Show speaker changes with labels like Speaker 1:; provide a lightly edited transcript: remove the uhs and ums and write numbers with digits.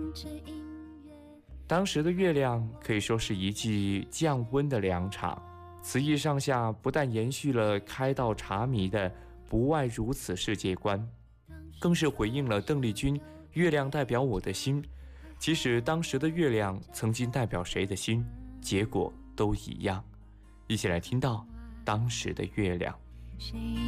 Speaker 1: 当时的月亮可以说是一剂降温的凉茶，词意上下不但延续了开道茶迷的不外如此世界观，更是回应了邓丽君月亮代表我的心，即使当时的月亮曾经代表谁的心，结果都一样。一起来听到当时的月亮。